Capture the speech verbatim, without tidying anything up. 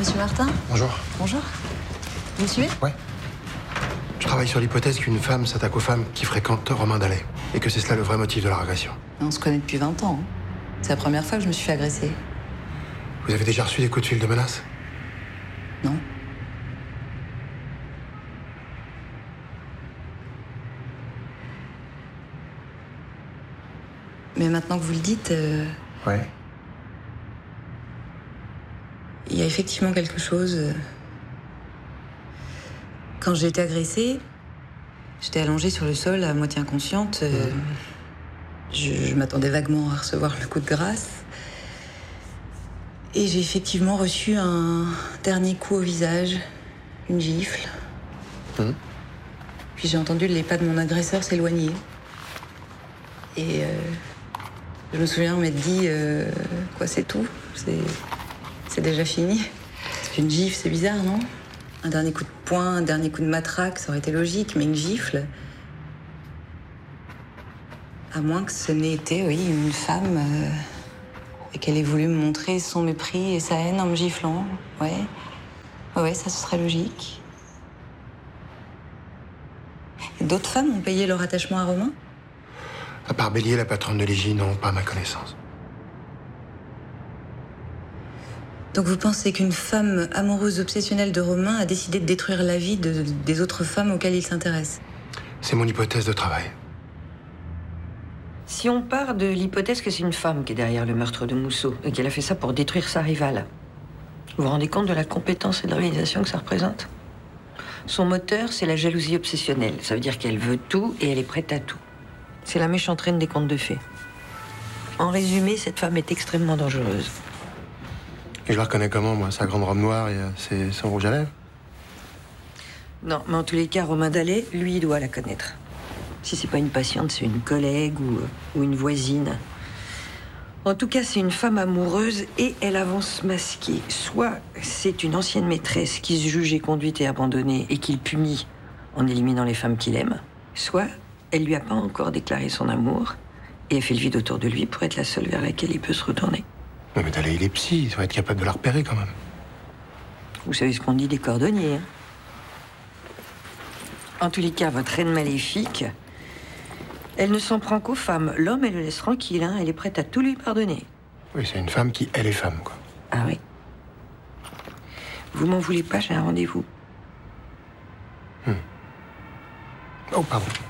Monsieur Martin? Bonjour. Bonjour. Vous me suivez? Ouais. Je travaille sur l'hypothèse qu'une femme s'attaque aux femmes qui fréquentent Romain Dallet. Et que c'est cela le vrai motif de leur agression. On se connaît depuis vingt ans. Hein. C'est la première fois que je me suis fait agresser. Vous avez déjà reçu des coups de fil de menaces? Non. Mais maintenant que vous le dites... Euh... Ouais. Il y a effectivement quelque chose. Euh... Quand j'ai été agressée, j'étais allongée sur le sol, à moitié inconsciente. Euh... Mmh. Je, je m'attendais vaguement à recevoir le coup de grâce. Et j'ai effectivement reçu un dernier coup au visage, une gifle. Mmh. Puis j'ai entendu les pas de mon agresseur s'éloigner. Et euh, je me souviens m'être dit, euh, quoi, c'est tout, c'est, c'est déjà fini. Une gifle, c'est bizarre, non? Un dernier coup de poing, un dernier coup de matraque, ça aurait été logique, mais une gifle... À moins que ce n'ait été, oui, une femme euh, et qu'elle ait voulu me montrer son mépris et sa haine en me giflant. Ouais, ouais, ouais, ça, ce serait logique. Et d'autres femmes ont payé leur attachement à Romain? À part Bélier, la patronne de Légie, non, pas à ma connaissance. Donc vous pensez qu'une femme amoureuse obsessionnelle de Romain a décidé de détruire la vie de, des autres femmes auxquelles il s'intéresse? C'est mon hypothèse de travail. Si on part de l'hypothèse que c'est une femme qui est derrière le meurtre de Mousseau et qu'elle a fait ça pour détruire sa rivale, vous vous rendez compte de la compétence et de l'organisation que ça représente? Son moteur, c'est la jalousie obsessionnelle. Ça veut dire qu'elle veut tout et elle est prête à tout. C'est la méchante reine des contes de fées. En résumé, cette femme est extrêmement dangereuse. Et je la reconnais comment, moi? Sa grande robe noire et euh, ses, son rouge à lèvres? Non, mais en tous les cas, Romain Dallet, lui, il doit la connaître. Si c'est pas une patiente, c'est une collègue ou, ou une voisine. En tout cas, c'est une femme amoureuse et elle avance masquée. Soit c'est une ancienne maîtresse qui se juge conduite et abandonnée et qu'il punit en éliminant les femmes qu'il aime. Soit elle lui a pas encore déclaré son amour et elle fait le vide autour de lui pour être la seule vers laquelle il peut se retourner. Ouais, mais Dallet, il est psy, il doit être capable de la repérer quand même. Vous savez ce qu'on dit des cordonniers, hein? En tous les cas, votre reine maléfique... Elle ne s'en prend qu'aux femmes. L'homme, elle le laisse tranquille, hein. Elle est prête à tout lui pardonner. Oui, c'est une femme qui, elle, est femme, quoi. Ah oui. Vous m'en voulez pas, j'ai un rendez-vous. Hmm. Oh, pardon.